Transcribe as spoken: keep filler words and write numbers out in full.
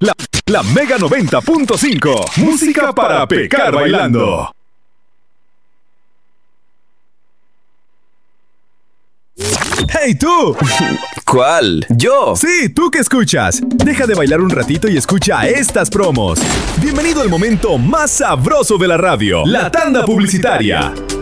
La, la Mega noventa punto cinco. Música para pecar bailando. ¡Hey tú! ¿Cuál? ¿Yo? Sí, tú que escuchas. Deja de bailar un ratito y escucha estas promos. Bienvenido al momento más sabroso de la radio, la tanda publicitaria.